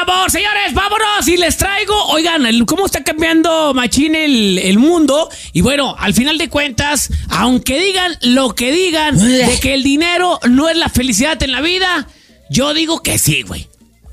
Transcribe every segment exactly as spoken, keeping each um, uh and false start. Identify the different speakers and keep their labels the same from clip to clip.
Speaker 1: amor, señores, vámonos y les traigo, oigan, el, cómo está cambiando machín el, el mundo. Y bueno, al final de cuentas, aunque digan lo que digan de que el dinero no es la felicidad en la vida, yo digo que sí, güey.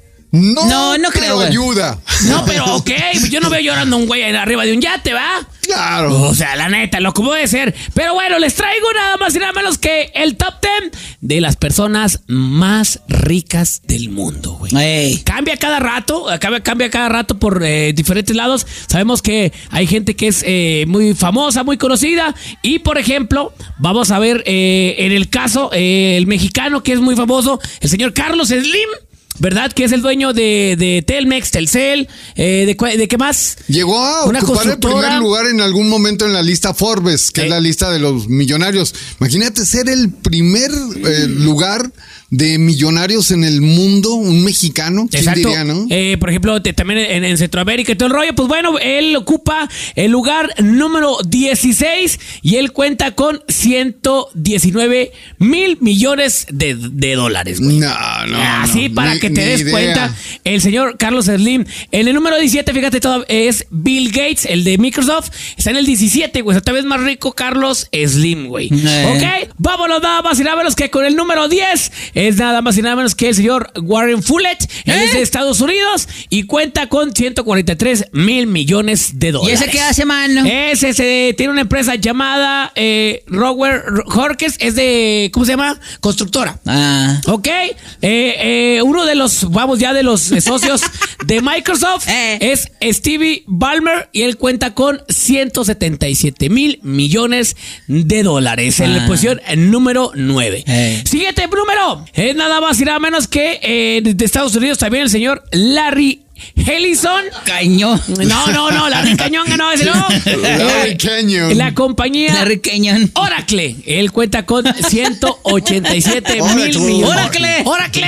Speaker 2: No,
Speaker 3: No, no
Speaker 2: pero
Speaker 3: creo, güey.
Speaker 2: ayuda.
Speaker 1: No, pero ok, yo no veo llorando a un güey arriba de un yate, ¿va?
Speaker 2: Claro.
Speaker 1: O sea, la neta, lo que puede ser. Pero bueno, les traigo nada más y nada menos que el top diez de las personas más ricas del mundo, güey.
Speaker 3: Ey.
Speaker 1: Cambia cada rato, cambia, cambia cada rato por eh, diferentes lados. Sabemos que hay gente que es eh, muy famosa, muy conocida. Y por ejemplo, vamos a ver eh, en el caso, eh, el mexicano que es muy famoso, el señor Carlos Slim. ¿Verdad? Que es el dueño de, de Telmex, Telcel, eh, de, cua- ¿de qué más?
Speaker 2: Llegó a
Speaker 1: Una
Speaker 2: ocupar el
Speaker 1: constructora.
Speaker 2: primer lugar en algún momento en la lista Forbes, que
Speaker 1: Eh.
Speaker 2: es la lista de los millonarios. Imagínate ser el primer eh, lugar de millonarios en el mundo, un mexicano. ¿Quién
Speaker 1: Exacto.
Speaker 2: diría, no?
Speaker 1: Eh, por ejemplo, te- también en, en Centroamérica y todo el rollo. Pues bueno, él ocupa el lugar número dieciséis y él cuenta con ciento diecinueve mil millones de, de dólares, güey.
Speaker 2: No, no.
Speaker 1: Así
Speaker 2: no,
Speaker 1: para
Speaker 2: ni-
Speaker 1: que te
Speaker 2: ni
Speaker 1: des
Speaker 2: idea.
Speaker 1: cuenta, el señor Carlos Slim. En el número diecisiete, fíjate, todo es Bill Gates, el de Microsoft. Está en el diecisiete, güey. Otra vez más rico Carlos Slim, güey.
Speaker 3: Eh.
Speaker 1: Ok, vámonos nada más y nada menos que con el número diez. Es nada más y nada menos que el señor Warren Buffett. Él
Speaker 3: ¿Eh?
Speaker 1: es de Estados Unidos y cuenta con ciento cuarenta y tres mil millones de
Speaker 3: ¿Y
Speaker 1: dólares.
Speaker 3: ese qué hace, mano?
Speaker 1: Ese se, tiene una empresa llamada eh, Rower Horkes. Es de, ¿cómo se llama? Constructora.
Speaker 3: Ah.
Speaker 1: Ok, eh, eh, uno de los, vamos ya de los eh, socios de Microsoft
Speaker 3: Eh.
Speaker 1: es Stevie Ballmer y él cuenta con ciento setenta y siete mil millones de dólares en la
Speaker 3: Ah.
Speaker 1: posición número nueve.
Speaker 3: Eh.
Speaker 1: Siguiente número, es nada más y nada menos que eh, de Estados Unidos también el señor Larry Ellison.
Speaker 3: Cañón.
Speaker 1: No, no, no, Larry Cañón, no, ese no.
Speaker 2: Larry Canyon.
Speaker 1: La compañía
Speaker 3: Larry Cañón.
Speaker 1: Oracle, él cuenta con ciento ochenta y siete mil
Speaker 2: Oracle.
Speaker 1: millones.
Speaker 3: Oracle.
Speaker 1: Oracle.